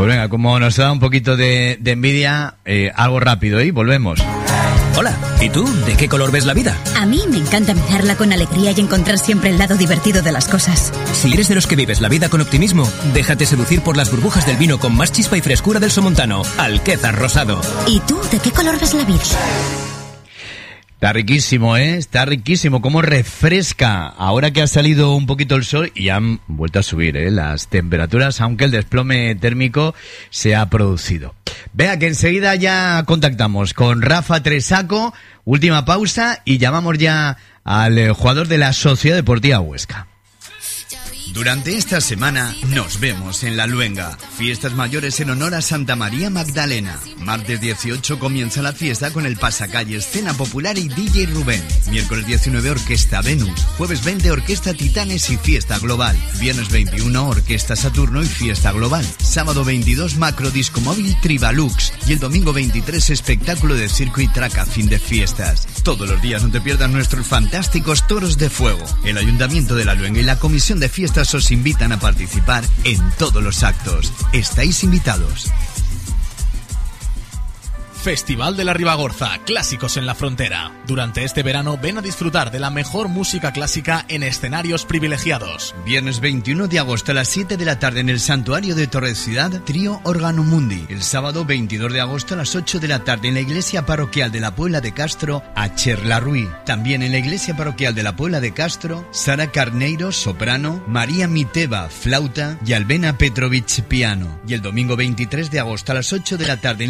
Pues venga, como nos da un poquito de envidia, algo rápido y volvemos. Hola, ¿y tú? ¿De qué color ves la vida? A mí me encanta mirarla con alegría y encontrar siempre el lado divertido de las cosas. Si eres de los que vives la vida con optimismo, déjate seducir por las burbujas del vino con más chispa y frescura del Somontano, Alquézar Rosado. ¿Y tú? ¿De qué color ves la vida? Está riquísimo, ¿eh? Está riquísimo. Cómo refresca ahora que ha salido un poquito el sol y han vuelto a subir, las temperaturas, aunque el desplome térmico se ha producido. Vea que enseguida ya contactamos con Rafa Tresaco. Última pausa y llamamos ya al jugador de la Sociedad Deportiva Huesca. Durante esta semana nos vemos en La Luenga. Fiestas mayores en honor a Santa María Magdalena. Martes 18 comienza la fiesta con el pasacalles, cena popular y DJ Rubén. Miércoles 19 Orquesta Venus. Jueves 20 Orquesta Titanes y fiesta global. Viernes 21 Orquesta Saturno y fiesta global. Sábado 22 Macro Disco Móvil Tribalux. Y el domingo 23 espectáculo de circo y traca, fin de fiestas. Todos los días no te pierdas nuestros fantásticos toros de fuego. El Ayuntamiento de La Luenga y la Comisión de Fiestas os invitan a participar en todos los actos. Estáis invitados. Festival de la Ribagorza, clásicos en la frontera. Durante este verano ven a disfrutar de la mejor música clásica en escenarios privilegiados. Viernes 21 de agosto a las 7 de la tarde en el Santuario de Torrecidad, Trío Órgano Mundi. El sábado 22 de agosto a las 8 de la tarde en la Iglesia Parroquial de la Puebla de Castro, Acher Larruí. También en la Iglesia Parroquial de la Puebla de Castro, Sara Carneiro, soprano, María Miteva, flauta y Albena Petrovich, piano. Y el domingo 23 de agosto a las 8 de la tarde en